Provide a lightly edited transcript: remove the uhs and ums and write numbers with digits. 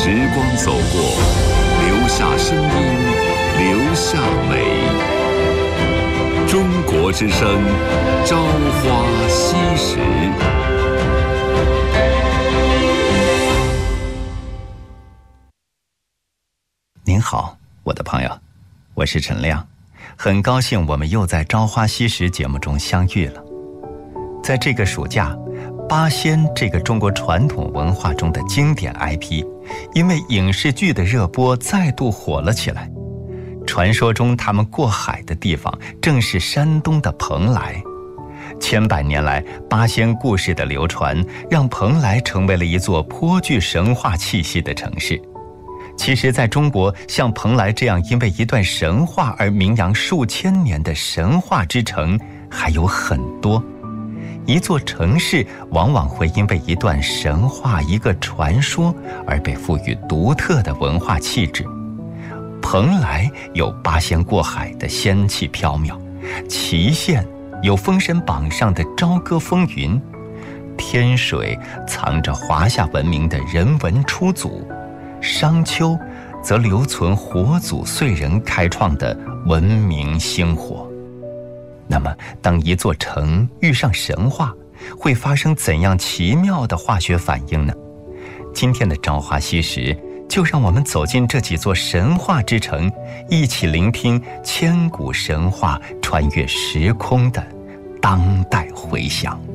时光走过，留下声音，留下美。中国之声，朝花夕拾。 您好，我的朋友，我是陈亮，很高兴我们又在《朝花夕拾》节目中相遇了。在这个暑假，八仙这个中国传统文化中的经典 IP， 因为影视剧的热播再度火了起来。传说中他们过海的地方正是山东的蓬莱。千百年来，八仙故事的流传让蓬莱成为了一座颇具神话气息的城市。其实在中国，像蓬莱这样因为一段神话而名扬数千年的神话之城还有很多。一座城市往往会因为一段神话、一个传说而被赋予独特的文化气质。蓬莱有八仙过海的仙气飘渺，祁县有封神榜上的朝歌风云，天水藏着华夏文明的人文初祖，商丘则留存火祖燧人开创的文明星火。那么当一座城遇上神话，会发生怎样奇妙的化学反应呢？今天的朝花夕拾，就让我们走进这几座神话之城，一起聆听千古神话穿越时空的当代回响。